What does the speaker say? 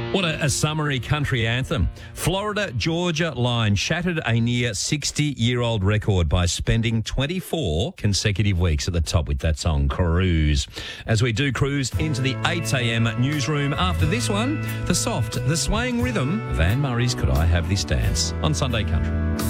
What a summary country anthem. Florida Georgia Line shattered a near 60-year-old record by spending 24 consecutive weeks at the top with that song, Cruise. As we do cruise into the 8 a.m. newsroom after this one, the soft, the swaying rhythm of Anne Murray's Could I Have This Dance on Sunday Country.